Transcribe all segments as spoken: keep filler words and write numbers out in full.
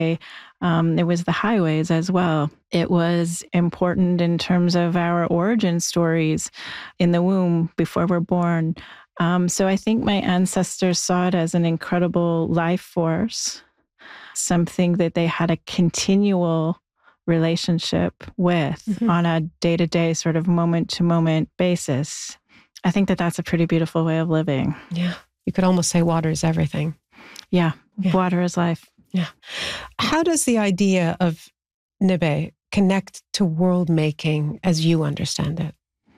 Um, it was the highways as well. It was important in terms of our origin stories in the womb before we're born. Um, so I think my ancestors saw it as an incredible life force, something that they had a continual relationship with Mm-hmm. on a day-to-day sort of moment-to-moment basis. I think that that's a pretty beautiful way of living. Yeah. You could almost say water is everything. Yeah. Yeah. Water is life. Yeah. How does the idea of Nibe connect to world making as you understand it?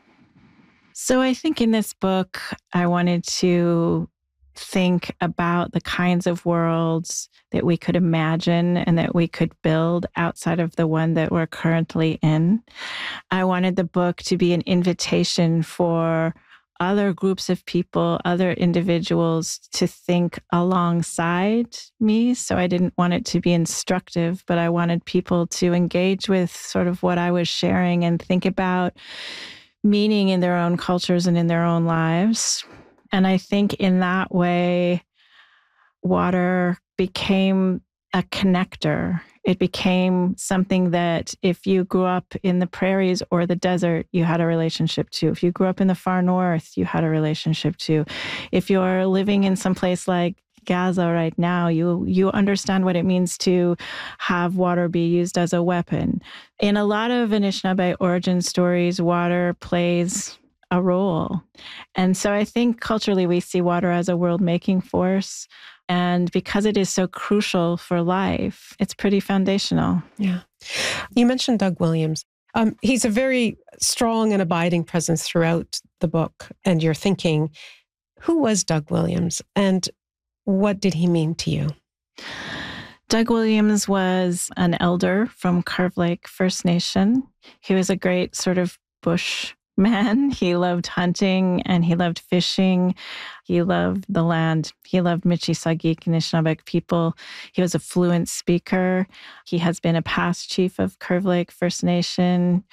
So I think in this book, I wanted to think about the kinds of worlds that we could imagine and that we could build outside of the one that we're currently in. I wanted the book to be an invitation for other groups of people, other individuals to think alongside me. So I didn't want it to be instructive, but I wanted people to engage with sort of what I was sharing and think about meaning in their own cultures and in their own lives. And I think in that way, water became a connector. It became something that if you grew up in the prairies or the desert, you had a relationship to. If you grew up in the far north, you had a relationship to. If you're living in some place like Gaza right now, you you understand what it means to have water be used as a weapon. In a lot of Anishinaabe origin stories, water plays a role. And so I think culturally we see water as a world-making force. And because it is so crucial for life, it's pretty foundational. Yeah. You mentioned Doug Williams. Um, he's a very strong and abiding presence throughout the book and your thinking. Who was Doug Williams and what did he mean to you? Doug Williams was an elder from Carve Lake First Nation. He was a great sort of bush man. He loved hunting and he loved fishing. He loved the land. He loved Michi-Saagiig Anishinaabe people. He was a fluent speaker. He has been a past chief of Carve Lake First Nation.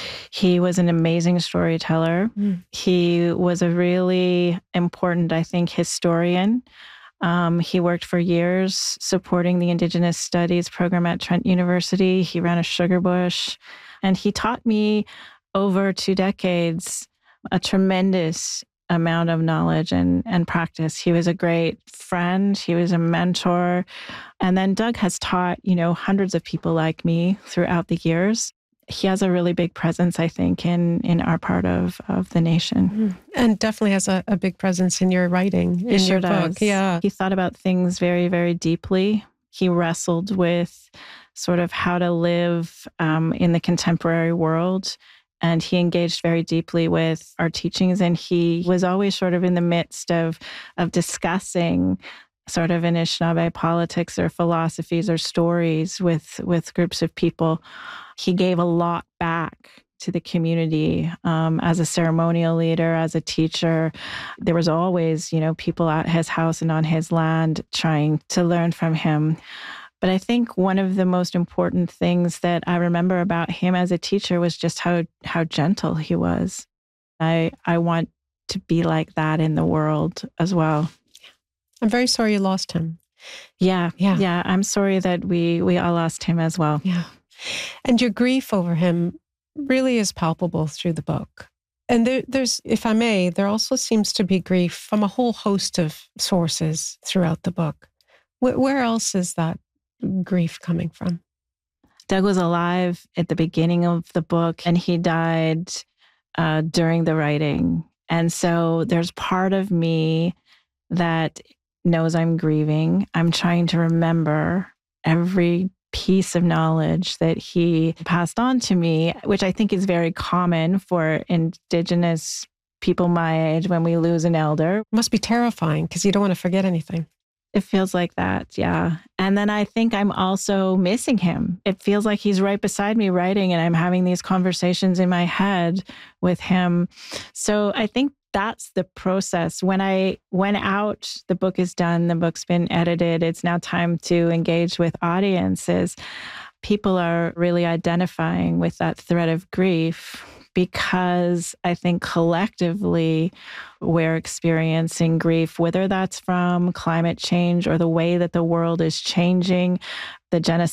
He was an amazing storyteller. Mm. He was a really important, I think, historian. Um, he worked for years supporting the Indigenous Studies program at Trent University. He ran a sugar bush, and he taught me over two decades a tremendous amount of knowledge and, and practice. He was a great friend. He was a mentor. And then Doug has taught, you know, hundreds of people like me throughout the years. He has a really big presence, I think, in in our part of, of the nation. Mm-hmm. And definitely has a, a big presence in your writing, in sure your does. book. Yeah. He thought about things very, very deeply. He wrestled with sort of how to live um, in the contemporary world. And he engaged very deeply with our teachings. And he was always sort of in the midst of, of discussing sort of Anishinaabe politics or philosophies or stories with, with groups of people. He gave a lot back to the community um, as a ceremonial leader, as a teacher. There was always, you know, people at his house and on his land trying to learn from him. But I think one of the most important things that I remember about him as a teacher was just how how gentle he was. I I want to be like that in the world as well. I'm very sorry you lost him. Yeah, yeah, yeah. I'm sorry that we we all lost him as well. Yeah, and your grief over him really is palpable through the book. And there, there's, if I may, there also seems to be grief from a whole host of sources throughout the book. Where, where else is that grief coming from? Doug was alive at the beginning of the book, and he died uh, during the writing. And so there's part of me that knows I'm grieving. I'm trying to remember every piece of knowledge that he passed on to me, which I think is very common for Indigenous people my age when we lose an elder. It must be terrifying because you don't want to forget anything. It feels like that, yeah. And then I think I'm also missing him. It feels like he's right beside me writing, and I'm having these conversations in my head with him. So I think that's the process. When I went out, the book is done, the book's been edited, it's now time to engage with audiences. People are really identifying with that thread of grief, because I think collectively we're experiencing grief, whether that's from climate change or the way that the world is changing, the genocide